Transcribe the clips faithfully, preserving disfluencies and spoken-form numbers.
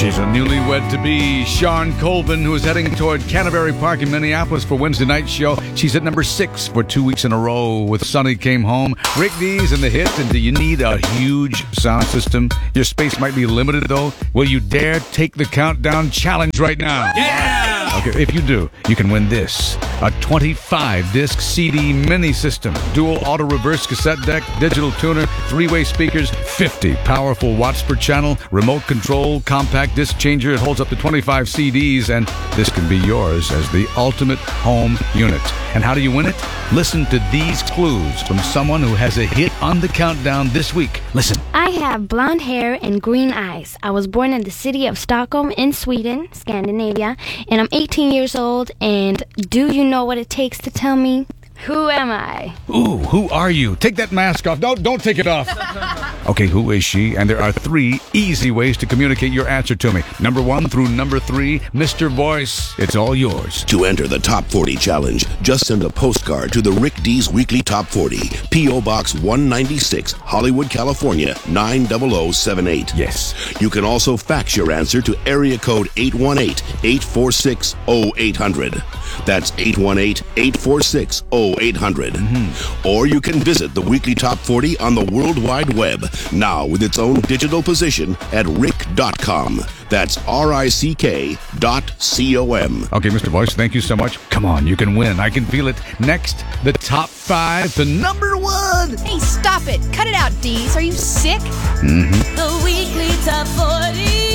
She's a newlywed-to-be, Sean Colvin, who is heading toward Canterbury Park in Minneapolis for Wednesday night show. She's at number six for two weeks in a row with Sonny Came Home, Rick Dees, and the hit. And do you need a huge sound system? Your space might be limited, though. Will you dare take the countdown challenge right now? Yeah! Okay, if you do, you can win this. A twenty-five disc C D mini system, dual auto-reverse cassette deck, digital tuner, three-way speakers, fifty powerful watts per channel, remote control, compact disc changer. It holds up to twenty-five C Ds, and this can be yours as the ultimate home unit. And how do you win it? Listen to these clues from someone who has a hit on the countdown this week. Listen. I have blonde hair and green eyes. I was born in the city of Stockholm in Sweden, Scandinavia, and I'm eighteen years old. And do you know what it takes to tell me who am I? Ooh, who are you? Take that mask off. No, don't take it off. Okay, who is she? And there are three easy ways to communicate your answer to me. Number one through number three, Mister Voice, it's all yours. To enter the Top forty Challenge, just send a postcard to the Rick Dees Weekly Top forty, P O. Box one ninety-six, Hollywood, California, nine zero zero seven eight. Yes. You can also fax your answer to area code eight one eight, eight four six, zero eight zero zero. That's eight one eight, eight four six, zero eight zero zero. Mm-hmm. Or you can visit the Weekly Top forty on the World Wide Web, now with its own digital position at rick dot com. That's R I C K dot C O M. Okay, Mister Voice, thank you so much. Come on, you can win. I can feel it. Next, the top five to number one. Hey, stop it. Cut it out, Dees. Are you sick? Mm-hmm. The Weekly Top forty.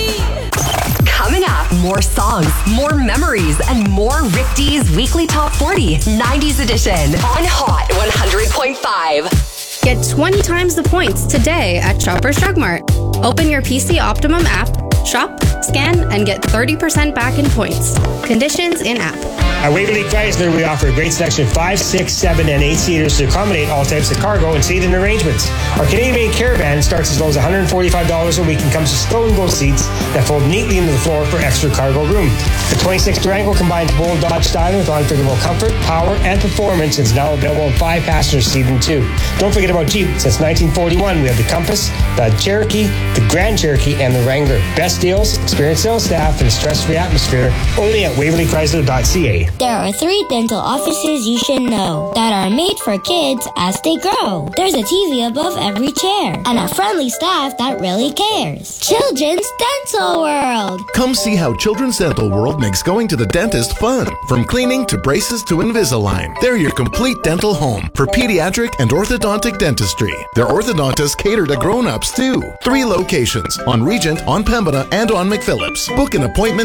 Coming up, more songs, more memories, and more Rick Dees Weekly Top forty, nineties edition on Hot one hundred point five. Get twenty times the points today at Shoppers Drug Mart. Open your P C Optimum app, shop, scan, and get thirty percent back in points. Conditions in app. At Waverly Chrysler, we offer a great selection of five, six, seven, and eight seaters to accommodate all types of cargo and seating arrangements. Our Canadian-made Caravan starts as low as one hundred forty-five dollars a week and comes with stow-and-go seats that fold neatly into the floor for extra cargo room. The twenty-six Durango combines bold Dodge styling with unforgettable comfort, power, and performance and is now available in five passenger seating too. Don't forget about Jeep. Since nineteen forty-one, we have the Compass, the Cherokee, the Grand Cherokee, and the Wrangler. Best deals, experienced sales staff, and a stress-free atmosphere only at waverly chrysler dot c a. There are three dental offices you should know that are made for kids as they grow. There's a T V above every chair and a friendly staff that really cares. Children's Dental World. Come see how Children's Dental World makes going to the dentist fun. From cleaning to braces to Invisalign. They're your complete dental home for pediatric and orthodontic dentistry. Their orthodontists cater to grown-ups too. Three locations on Regent, on Pembina, and on McPhillips. Book an appointment